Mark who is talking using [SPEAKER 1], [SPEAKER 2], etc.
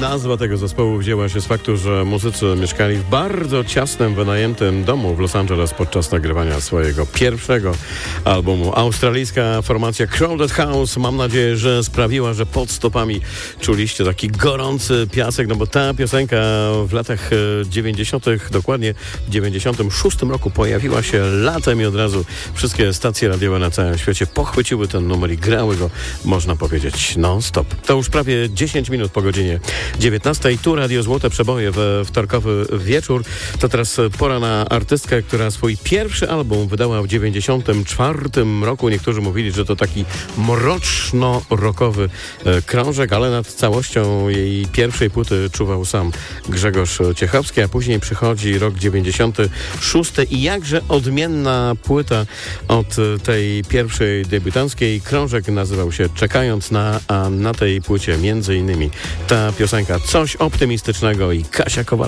[SPEAKER 1] Nazwa tego zespołu wzięła się z faktu, że muzycy mieszkali w bardzo ciasnym, wynajętym domu w Los Angeles podczas nagrywania swojego pierwszego albumu. Australijska formacja Crowded House, mam nadzieję, że sprawiła, że pod stopami czuliście taki gorący piasek, no bo ta piosenka w latach 90., dokładnie w 96 roku pojawiła się latem i od razu wszystkie stacje radiowe na całym świecie pochwyciły ten numer i grały go, można powiedzieć, non-stop. To już prawie 10 minut po godzinie 19. Tu Radio Złote Przeboje we wtorkowy wieczór. To teraz pora na artystkę, która swój pierwszy album wydała w 94 roku. Niektórzy mówili, że to taki mroczno-rockowy krążek, ale nad całością jej pierwszej płyty czuwał sam Grzegorz Ciechowski, a później przychodzi rok 96 i jakże odmienna płyta od tej pierwszej debiutanckiej. Krążek nazywał się Czekając na, a na tej płycie między innymi ta piosenka Coś optymistycznego i Kasia Kowalska.